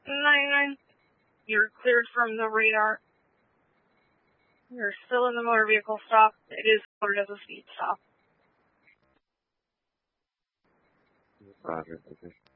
99. You're cleared from the radar. You're still in the motor vehicle stop. It is cleared as a speed stop. Roger, okay.